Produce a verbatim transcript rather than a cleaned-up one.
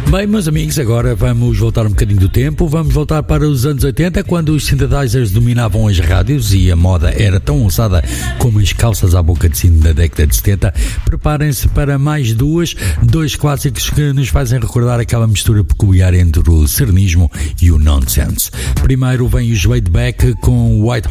Bem, meus amigos, agora vamos voltar um bocadinho do tempo. Vamos voltar para os anos oitenta, quando os synthesizers dominavam as rádios e a moda era tão ousada como as calças à boca de sino da década de setenta. Preparem-se para mais duas, dois clássicos que nos fazem recordar aquela mistura peculiar entre o sernismo e o nonsense. Primeiro vem o Suede Beck com White